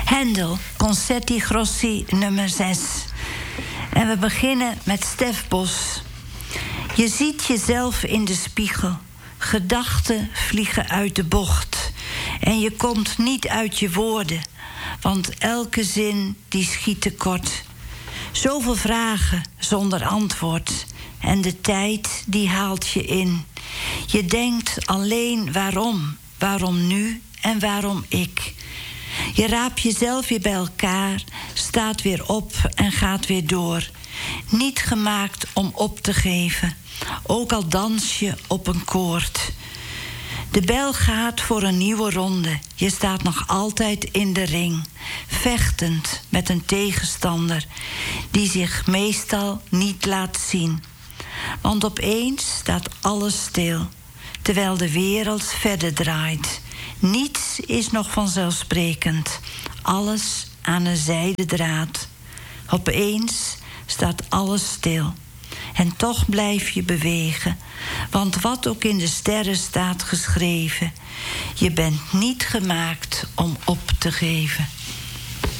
Händel, Concerti Grossi nummer 6. En we beginnen met Stef Bos. Je ziet jezelf in de spiegel. Gedachten vliegen uit de bocht. En je komt niet uit je woorden. Want elke zin die schiet tekort. Zoveel vragen zonder antwoord. En de tijd die haalt je in. Je denkt alleen waarom. Waarom nu en waarom ik. Je raapt jezelf weer bij elkaar, staat weer op en gaat weer door. Niet gemaakt om op te geven, ook al dans je op een koord. De bel gaat voor een nieuwe ronde. Je staat nog altijd in de ring, vechtend met een tegenstander die zich meestal niet laat zien. Want opeens staat alles stil, terwijl de wereld verder draait. Niets is nog vanzelfsprekend. Alles aan een zijden draad. Opeens staat alles stil. En toch blijf je bewegen. Want wat ook in de sterren staat geschreven, je bent niet gemaakt om op te geven.